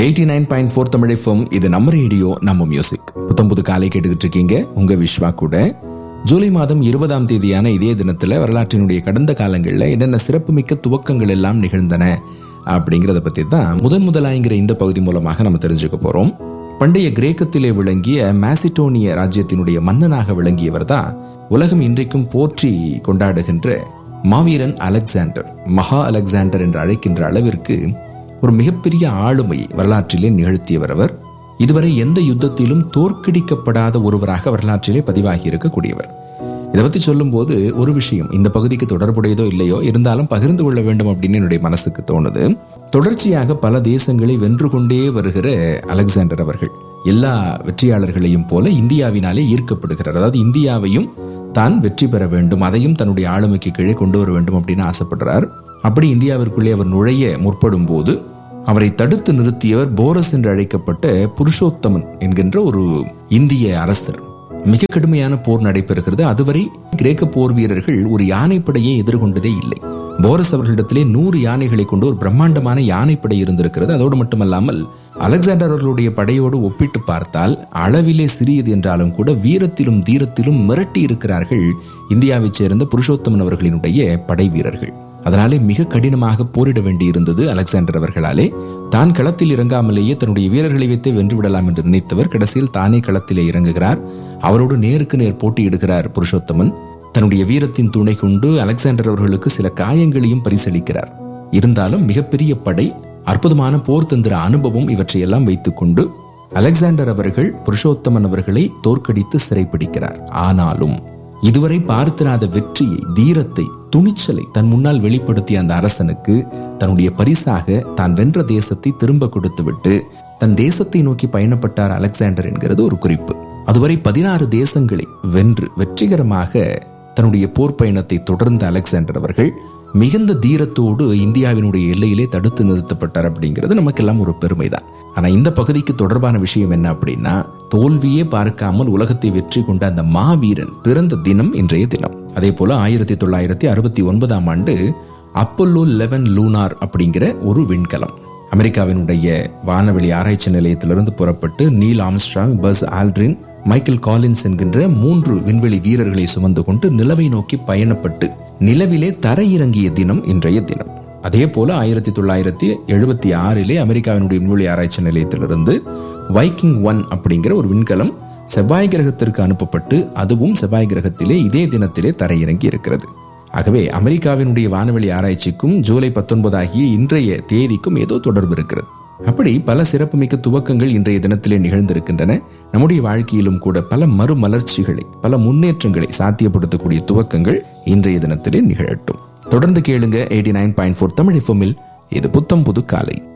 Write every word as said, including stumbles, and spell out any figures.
Eighty nine point four Tamil FM. இது நம்ம radio, நம்ம மியூசிக். புத்தம் புது காலை கேட்டுக்கிட்டு இருக்கீங்க. உங்க விஸ்வா கூட. ஜூலை மாதம் இருபதாம் தேதியான இதே தினத்துல வரலாற்றினுடைய கடந்த காலங்களில் என்னென்ன சிறப்புமிக்க துவக்கங்கள் எல்லாம் நிகழ்ந்தன அப்படிங்கறத பத்தி தான் முதன் முதலாங்கிற இந்த பகுதி மூலமாக நம்ம தெரிஞ்சுக்க போறோம். பண்டைய கிரேக்கத்திலே விளங்கிய மாசிடோனிய ராஜ்யத்தினுடைய மன்னனாக விளங்கியவர் தான் உலகம் இன்றைக்கும் போற்றி கொண்டாடுகின்ற மாவீரன் அலெக்சாண்டர். மகா அலெக்சாண்டர் என்று அழைக்கின்ற அளவிற்கு ஒரு மிகப்பெரிய ஆளுமையை வரலாற்றிலே நிகழ்த்தியவர் அவர். இதுவரை எந்த யுத்தத்திலும் தோற்கடிக்கப்படாத ஒருவராக வரலாற்றிலே பதிவாகி இருக்கக்கூடியவர். இதை பத்தி சொல்லும் போது ஒரு விஷயம் இந்த பகுதிக்கு தொடர்புடையதோ இல்லையோ, இருந்தாலும் பகிர்ந்து கொள்ள வேண்டும் அப்படின்னு என்னுடைய மனசுக்கு தோணுது. தொடர்ச்சியாக பல தேசங்களை வென்று கொண்டே வருகிற அலெக்சாண்டர் அவர்கள் எல்லா வெற்றியாளர்களையும் போல இந்தியாவினாலே ஈர்க்கப்படுகிறார். அதாவது இந்தியாவையும் தான் வெற்றி பெற வேண்டும், அதையும் தன்னுடைய ஆளுமைக்கு கீழே கொண்டு வர வேண்டும் அப்படின்னு ஆசைப்படுறார். அப்படி இந்தியாவிற்குள்ளே அவர் நுழைய முற்படும் போது அவரை தடுத்து நிறுத்தியவர் போரஸ் என்று அழைக்கப்பட்ட புருஷோத்தமன் என்கின்ற ஒரு இந்திய அரசர். மிக கடுமையான போர் நடைபெறுகிறது. அதுவரை கிரேக்க போர் வீரர்கள் ஒரு யானைப்படையை எதிர்கொண்டதே இல்லை. போரஸ் அவர்களிடத்திலே நூறு யானைகளை கொண்டு ஒரு பிரம்மாண்டமான யானைப்படை இருந்திருக்கிறது. அதோடு மட்டுமல்லாமல் அலெக்சாண்டர் அவர்களுடைய படையோடு ஒப்பிட்டு பார்த்தால் அளவிலே சிறியது என்றாலும் கூட வீரத்திலும் தீரத்திலும் மிரட்டி இருக்கிறார்கள் இந்தியாவைச் சேர்ந்த புருஷோத்தமன் அவர்களினுடைய படை வீரர்கள். அதனாலே மிக கடினமாக போரிட வேண்டியிருந்தது அலெக்சாண்டர் அவர்களாலே. தான் களத்தில் இறங்காமலேயே தன்னுடைய வீரர்களை வைத்தே வென்று விடலாம் என்று நினைத்தவர் கடைசியில் தானே களத்திலே இறங்குகிறார். அவரோடு நேருக்கு நேர் போட்டியிடுகிறார் புருஷோத்தமன். தன்னுடைய வீரத்தின் துணை கொண்டு அலெக்சாண்டர் அவர்களுக்கு சில காயங்களையும் பரிசளிக்கிறார். இருந்தாலும் மிகப்பெரிய படை, அற்புதமான போர் தந்திர அனுபவம், இவற்றையெல்லாம் வைத்துக் கொண்டு அலெக்சாண்டர் அவர்கள் புருஷோத்தமன் அவர்களை தோற்கடித்து சிறைப்பிடிக்கிறார். ஆனாலும் இதுவரை பார்த்திராத வெற்றியை, தீரத்தை, துணிச்சலை தன் முன்னால் வெளிப்படுத்திய அந்த அரசனுக்கு தன்னுடைய பரிசாக தான் வென்ற தேசத்தை திரும்ப கொடுத்துவிட்டு தன் தேசத்தை நோக்கி பயணப்பட்டார் அலெக்சாண்டர் என்கிறது ஒரு குறிப்பு. அதுவரை பதினாறு தேசங்களை வென்று வெற்றிகரமாக தன்னுடைய போர் பயணத்தை தொடர்ந்த அலெக்சாண்டர் அவர்கள் மிகுந்த தீரத்தோடு இந்தியாவினுடைய எல்லையிலே தடுத்து நிறுத்தப்பட்டார். அப்படிங்கிறது நமக்கெல்லாம் ஒரு பெருமைதான். ஆனா இந்த பகுதிக்கு தொடர்பான விஷயம் என்ன அப்படின்னா, தோல்வியே பார்க்காமல் உலகத்தை வெற்றி கொண்ட அந்த மாவீரன் பிறந்த தினம் இன்றைய தினம். அதே போல ஆயிரத்தி தொள்ளாயிரத்தி அறுபத்தி ஒன்பதாம் ஆண்டு அப்போலோ லெவன் லூனார் அப்படிங்கிற ஒரு விண்கலம் அமெரிக்காவினுடைய வானவெளி ஆராய்ச்சி நிலையத்திலிருந்து புறப்பட்டு Neil Armstrong, Buzz Aldrin, Michael Collins என்கின்ற மூன்று விண்வெளி வீரர்களை சுமந்து கொண்டு நிலவை நோக்கி பயணப்பட்டு நிலவிலே தரையிறங்கிய தினம் இன்றைய தினம். அதே போல ஆயிரத்தி தொள்ளாயிரத்தி எழுபத்தி ஆறிலே அமெரிக்காவினுடைய விண்வெளி ஆராய்ச்சி நிலையத்திலிருந்து வைக்கிங் ஒன் அப்படிங்கிற ஒரு விண்கலம் செவ்வாய் கிரகத்திற்கு அனுப்பப்பட்டு அதுவும் செவ்வாய் கிரகத்திலே இதே தினத்திலே தரையிறங்கி இருக்கிறது. ஆகவே அமெரிக்காவினுடைய வானவெளி ஆராய்ச்சிக்கும் ஜூலை பத்தொன்பது ஆகிய இன்றைய தேதிக்கும் ஏதோ தொடர்பு இருக்கிறது. அப்படி பல சிறப்புமிக்க துவக்கங்கள் இன்றைய தினத்திலே நிகழ்ந்திருக்கின்றன. நம்முடைய வாழ்க்கையிலும் கூட பல மறுமலர்ச்சிகளை, பல முன்னேற்றங்களை சாத்தியப்படுத்தக்கூடிய துவக்கங்கள் இன்றைய தினத்திலே நிகழட்டும். தொடர்ந்து கேளுங்க eighty nine point four Tamil எஃப்எம்மில். இது புத்தம் புது காலை.